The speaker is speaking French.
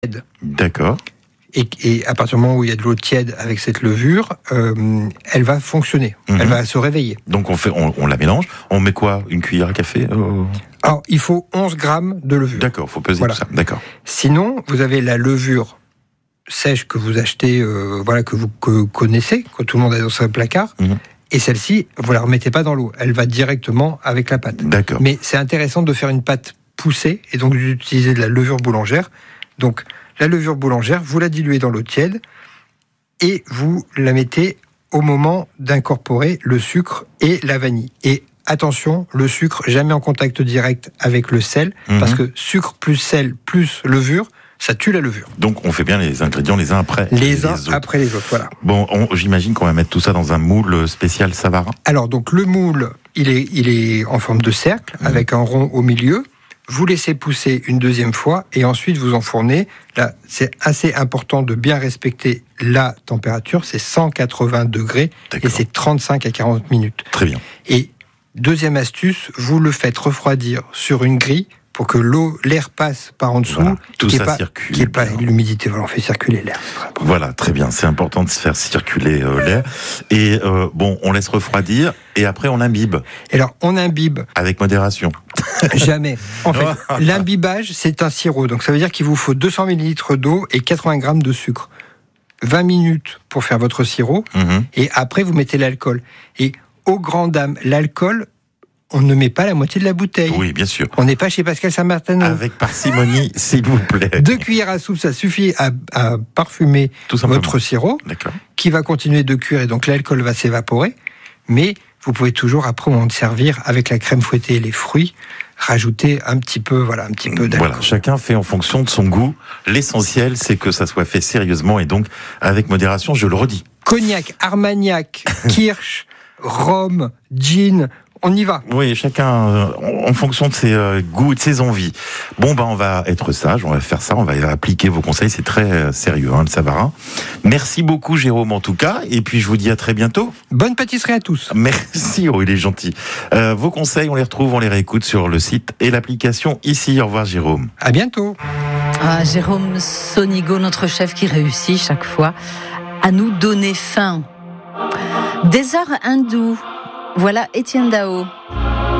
D'accord. Et à partir du moment où il y a de l'eau tiède avec cette levure, elle va fonctionner, elle va se réveiller. Donc on la mélange, on met quoi? Une cuillère à café Alors, il faut 11 grammes de levure. D'accord, il faut peser tout ça, d'accord. Sinon, vous avez la levure sèche que vous achetez, que vous connaissez, que tout le monde a dans son placard, et celle-ci, vous la remettez pas dans l'eau, elle va directement avec la pâte. D'accord. Mais c'est intéressant de faire une pâte poussée, et donc d'utiliser de la levure boulangère. Donc, la levure boulangère, vous la diluez dans l'eau tiède et vous la mettez au moment d'incorporer le sucre et la vanille. Et attention, le sucre jamais en contact direct avec le sel, parce que sucre plus sel plus levure, ça tue la levure. Donc on fait bien les ingrédients les uns après les autres. Après les autres, voilà. Bon, j'imagine qu'on va mettre tout ça dans un moule spécial Savarin. Alors donc le moule, il est en forme de cercle, avec un rond au milieu. Vous laissez pousser une deuxième fois et ensuite vous enfournez. Là, c'est assez important de bien respecter la température, c'est 180 degrés. D'accord. Et c'est 35 à 40 minutes. Très bien. Et deuxième astuce, vous le faites refroidir sur une grille pour que l'air passe par en dessous. Voilà, tout ça circule. Qu'il n'y ait pas l'humidité, voilà, on fait circuler l'air. Voilà, très bien, c'est important de faire circuler l'air. Et on laisse refroidir et après on imbibe. Et alors, on imbibe. Avec modération. Jamais. En fait, l'imbibage, c'est un sirop. Donc ça veut dire qu'il vous faut 200 ml d'eau et 80 grammes de sucre. 20 minutes pour faire votre sirop. Et après, vous mettez l'alcool. Et aux grandes dames, l'alcool, on ne met pas la moitié de la bouteille. Oui, bien sûr. On n'est pas chez Pascal Saint-Martin. Avec parcimonie, s'il vous plaît. 2 cuillères à soupe, ça suffit à parfumer votre sirop, qui va continuer de cuire, et donc l'alcool va s'évaporer. Mais vous pouvez toujours, après, au moment de servir, avec la crème fouettée et les fruits, rajouter un petit peu d'alcool. Voilà, chacun fait en fonction de son goût. L'essentiel, c'est que ça soit fait sérieusement et donc avec modération, je le redis. Cognac, Armagnac, Kirsch, rhum, gin... On y va. Oui, chacun en fonction de ses goûts et de ses envies. Bon, on va être sage, on va faire ça, on va appliquer vos conseils, c'est très sérieux, le Savarin. Merci beaucoup, Jérôme, en tout cas, et puis je vous dis à très bientôt. Bonne pâtisserie à tous. Merci, il est gentil. Vos conseils, on les retrouve, on les réécoute sur le site et l'application ici. Au revoir, Jérôme. À bientôt. Jérôme Sonigo, notre chef qui réussit chaque fois à nous donner faim. Des arts hindous. Voilà Étienne Dao.